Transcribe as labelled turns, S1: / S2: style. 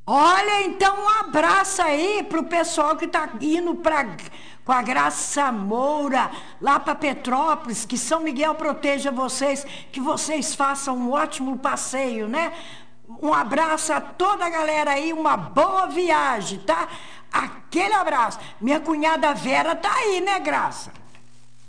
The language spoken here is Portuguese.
S1: Olha, então um abraço aí pro pessoal que tá indo com a Graça Moura lá para Petrópolis, que São Miguel proteja vocês, que vocês façam um ótimo passeio, né? Um abraço a toda a galera aí, uma boa viagem, tá? Aquele abraço. Minha cunhada Vera tá aí, né, Graça?